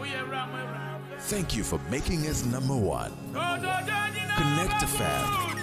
Thank you for making us number one. Connect the fam.